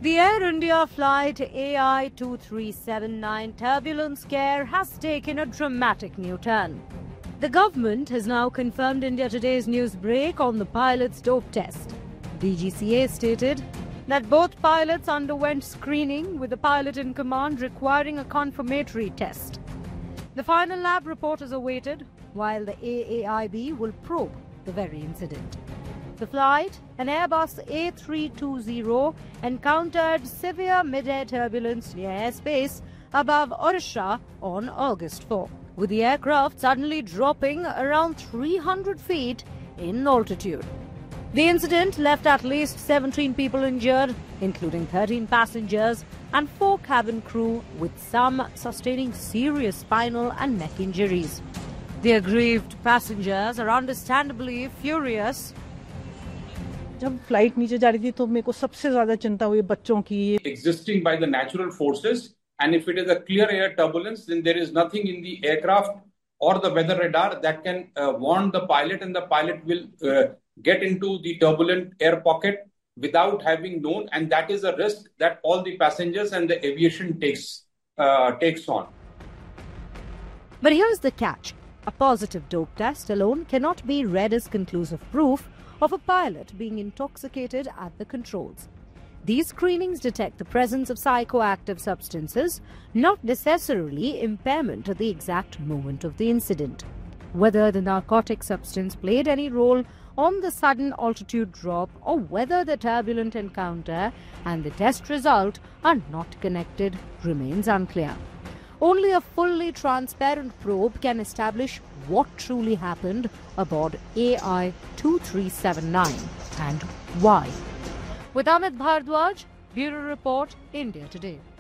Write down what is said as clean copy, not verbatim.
The Air India flight AI2379 turbulence scare has taken a dramatic new turn. The government has now confirmed India Today's news break on the pilot's dope test. DGCA stated that both pilots underwent screening, with the pilot in command requiring a confirmatory test. The final lab report is awaited, while the AAIB will probe the very incident. The flight, an Airbus A320, encountered severe mid-air turbulence near airspace above Odisha on August 4, with the aircraft suddenly dropping around 300 feet in altitude. The incident left at least 17 people injured, including 13 passengers and 4 cabin crew, with some sustaining serious spinal and neck injuries. The aggrieved passengers are understandably furious. जब flight नीचे जा रही थी तो मेरे को सबसे ज्यादा चिंता हुई बच्चों की. Existing by the natural forces, and if it is a clear air turbulence, then there is nothing in the aircraft or the weather radar that can warn the pilot, and the pilot will get into the turbulent air pocket without having known, and that is a risk that all the passengers and the aviation takes on. But here's the catch. A positive dope test alone cannot be read as conclusive proof of a pilot being intoxicated at the controls. These screenings detect the presence of psychoactive substances, not necessarily impairment at the exact moment of the incident. Whether the narcotic substance played any role on the sudden altitude drop, or whether the turbulent encounter and the test result are not connected, remains unclear. Only a fully transparent probe can establish what truly happened aboard AI2379 and why. With Amit Bhardwaj, Bureau Report, India Today.